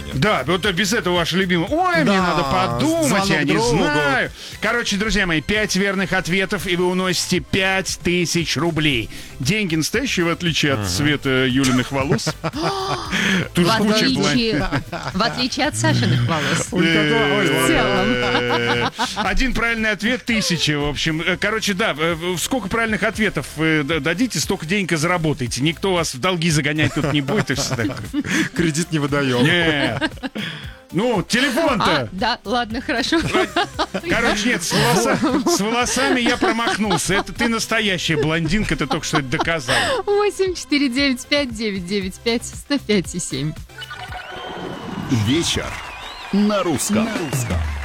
Да, вот без этого ваш любимый. Ой, мне надо подумать, я не знаю. Короче, друзья мои, 5 верных ответов, и вы уносите 5000 рублей. Деньги настоящие, в отличие от цвета Юлиных волос. Тут В куча отличие от Сашиных волос. В целом. Один правильный ответ 1000, в общем. Короче, да, сколько правильных ответов дадите, столько денег и заработаете. Никто вас в долги загонять тут не будет и все такое. Кредит не выдаем. Нет. Ну, телефон-то. Да, ладно, хорошо. Короче, нет, с волосами я промахнулся. Это ты настоящая блондинка, ты только что это доказал. 8-4-9-5-9-9-5-105-105-7. Вечер на русском.